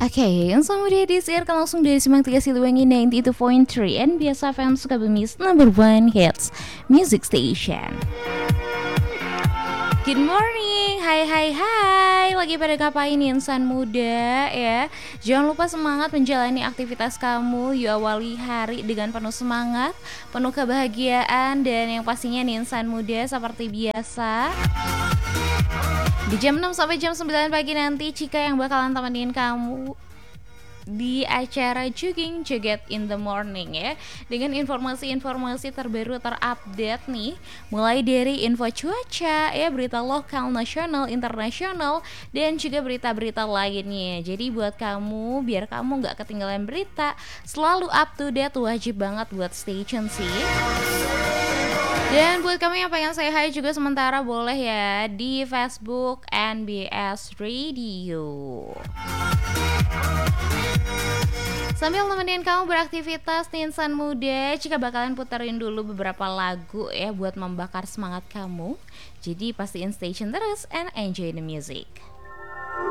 Oke, insan muda disiarkan langsung dari Simak 3 Siliwangi 92.3 NBS FM Sukabumi number one hits music station. Good morning, hai, lagi pada ngapain insan muda ya? Jangan lupa semangat menjalani aktivitas kamu, yuk awali hari dengan penuh semangat, penuh kebahagiaan, dan yang pastinya nih insan muda seperti biasa di jam 6 sampai jam 9 pagi nanti Cika yang bakalan temenin kamu di acara Jogging Joget in the Morning ya, dengan informasi-informasi terbaru terupdate nih, mulai dari info cuaca ya, berita lokal, nasional, internasional, dan juga berita-berita lainnya. Jadi buat kamu, biar kamu nggak ketinggalan berita, selalu up to date, wajib banget buat stay tune sih. Dan buat kamu yang pengen say hi juga sementara boleh ya di Facebook NBS Radio. Sambil nemenin kamu beraktivitas nih insan muda, Cika bakalan puterin dulu beberapa lagu ya buat membakar semangat kamu. Jadi pastiin station terus and enjoy the music.